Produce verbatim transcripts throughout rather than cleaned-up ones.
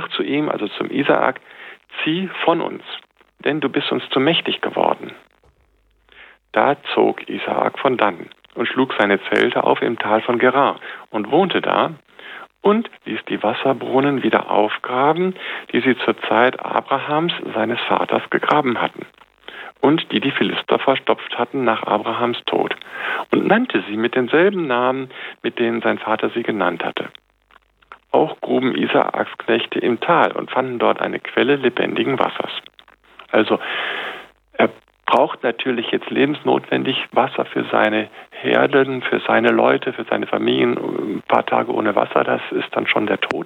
sprach zu ihm, also zum Isaak: Zieh von uns, denn du bist uns zu mächtig geworden. Da zog Isaak von dannen und schlug seine Zelte auf im Tal von Gerar und wohnte da und ließ die Wasserbrunnen wieder aufgraben, die sie zur Zeit Abrahams, seines Vaters, gegraben hatten und die die Philister verstopft hatten nach Abrahams Tod, und nannte sie mit denselben Namen, mit denen sein Vater sie genannt hatte. Auch gruben Isaaks Knechte im Tal und fanden dort eine Quelle lebendigen Wassers. Also er braucht natürlich jetzt lebensnotwendig Wasser für seine Herden, für seine Leute, für seine Familien. Ein paar Tage ohne Wasser, das ist dann schon der Tod.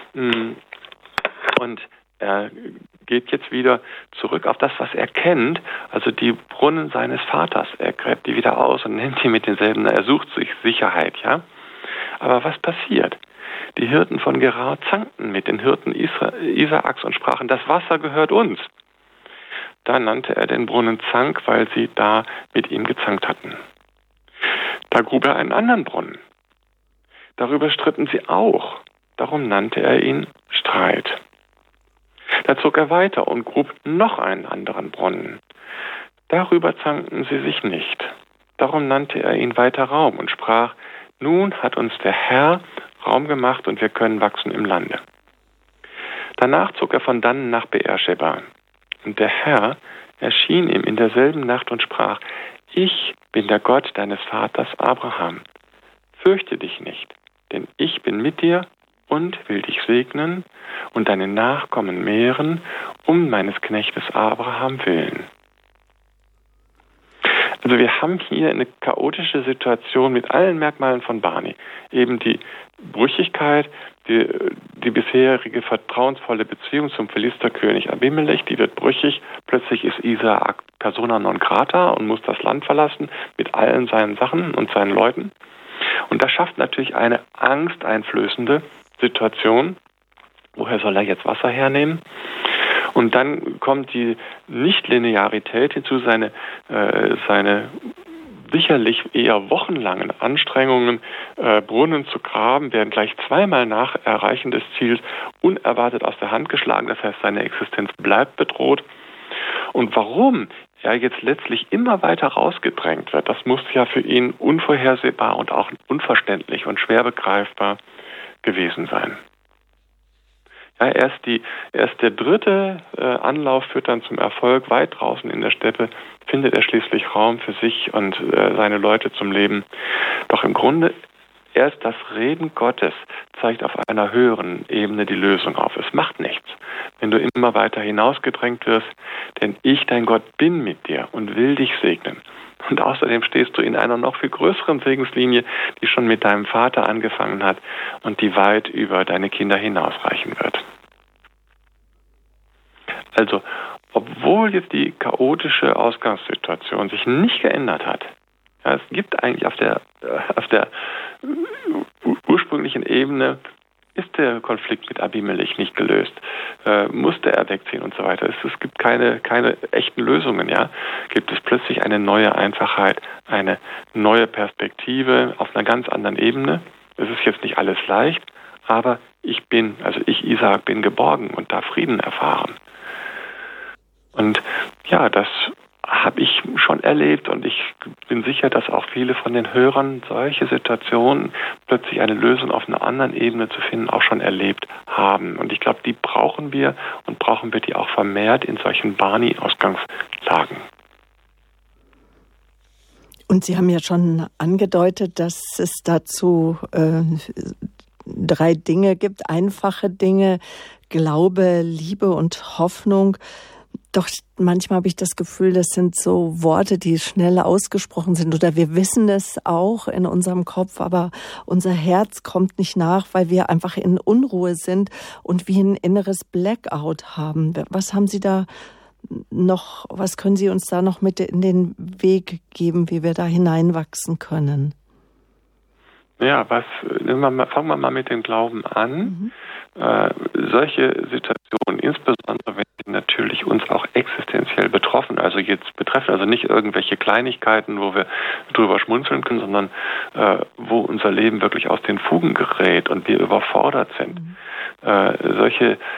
Und er geht jetzt wieder zurück auf das, was er kennt, also die Brunnen seines Vaters. Er gräbt die wieder aus und nennt die mit denselben. Er sucht sich Sicherheit, ja. Aber was passiert? Die Hirten von Gerar zankten mit den Hirten Isaaks und sprachen: Das Wasser gehört uns. Da nannte er den Brunnen Zank, weil sie da mit ihm gezankt hatten. Da grub er einen anderen Brunnen. Darüber stritten sie auch. Darum nannte er ihn Streit. Da zog er weiter und grub noch einen anderen Brunnen. Darüber zankten sie sich nicht. Darum nannte er ihn weiter Raum und sprach: Nun hat uns der Herr Raum gemacht und wir können wachsen im Lande. Danach zog er von dannen nach Beersheba. Und der Herr erschien ihm in derselben Nacht und sprach: Ich bin der Gott deines Vaters Abraham. Fürchte dich nicht, denn ich bin mit dir und will dich segnen und deine Nachkommen mehren, um meines Knechtes Abraham willen. Also wir haben hier eine chaotische Situation mit allen Merkmalen von Barney. Eben die Brüchigkeit, die, die bisherige vertrauensvolle Beziehung zum Philisterkönig Abimelech, die wird brüchig. Plötzlich ist Isaak persona non grata und muss das Land verlassen mit allen seinen Sachen und seinen Leuten. Und das schafft natürlich eine angsteinflößende Situation. Woher soll er jetzt Wasser hernehmen? Und dann kommt die Nichtlinearität hinzu, seine, äh, seine sicherlich eher wochenlangen Anstrengungen, äh, Brunnen zu graben, werden gleich zweimal nach Erreichen des Ziels unerwartet aus der Hand geschlagen. Das heißt, seine Existenz bleibt bedroht. Und warum er jetzt letztlich immer weiter rausgedrängt wird, das muss ja für ihn unvorhersehbar und auch unverständlich und schwer begreifbar gewesen sein. Ja, erst, die, erst der dritte äh, Anlauf führt dann zum Erfolg. Weit draußen in der Steppe findet er schließlich Raum für sich und äh, seine Leute zum Leben. Doch im Grunde erst das Reden Gottes zeigt auf einer höheren Ebene die Lösung auf. Es macht nichts, wenn du immer weiter hinausgedrängt wirst, denn ich, dein Gott, bin mit dir und will dich segnen. Und außerdem stehst du in einer noch viel größeren Segenslinie, die schon mit deinem Vater angefangen hat und die weit über deine Kinder hinausreichen wird. Also, obwohl jetzt die chaotische Ausgangssituation sich nicht geändert hat, ja, es gibt eigentlich auf der, auf der ursprünglichen Ebene ist der Konflikt mit Abimelech nicht gelöst, äh, musste er wegziehen und so weiter. Es, es gibt keine, keine echten Lösungen, ja. Gibt es plötzlich eine neue Einfachheit, eine neue Perspektive auf einer ganz anderen Ebene. Es ist jetzt nicht alles leicht, aber ich bin, also ich, Isaak, bin geborgen und darf Frieden erfahren. Und ja, das habe ich schon erlebt und ich bin sicher, dass auch viele von den Hörern solche Situationen, plötzlich eine Lösung auf einer anderen Ebene zu finden, auch schon erlebt haben. Und ich glaube, die brauchen wir und brauchen wir die auch vermehrt in solchen Barney-Ausgangslagen. Und Sie haben ja schon angedeutet, dass es dazu äh, drei Dinge gibt, einfache Dinge: Glaube, Liebe und Hoffnung. Doch manchmal habe ich das Gefühl, das sind so Worte, die schnell ausgesprochen sind, oder wir wissen es auch in unserem Kopf, aber unser Herz kommt nicht nach, weil wir einfach in Unruhe sind und wie ein inneres Blackout haben. Was haben Sie da noch, was können Sie uns da noch mit in den Weg geben, wie wir da hineinwachsen können? Ja, was, fangen wir mal mit dem Glauben an. Mhm. Äh, solche Situationen, insbesondere wenn sie natürlich uns auch existenziell betroffen, also jetzt betreffen, also nicht irgendwelche Kleinigkeiten, wo wir drüber schmunzeln können, sondern äh, wo unser Leben wirklich aus den Fugen gerät und wir überfordert sind. Mhm. Äh, solche